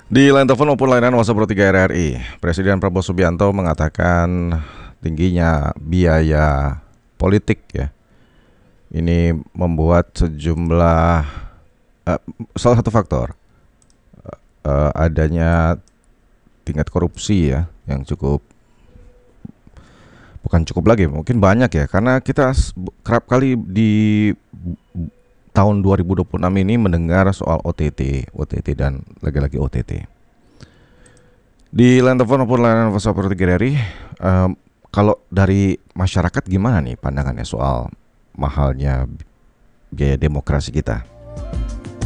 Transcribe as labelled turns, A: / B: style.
A: Di line telepon maupun layanan WhatsApp Pro 3 RRI, Presiden Prabowo Subianto mengatakan tingginya biaya politik ya. Ini membuat sejumlah salah satu faktor adanya tingkat korupsi ya yang cukup, bukan cukup lagi, mungkin banyak ya, karena kita kerap kali di tahun 2026 ini mendengar soal OTT dan lagi-lagi OTT. Di line telepon maupun layanan WhatsApp Pro 3 RRI, kalau dari masyarakat gimana nih pandangannya soal mahalnya biaya demokrasi kita?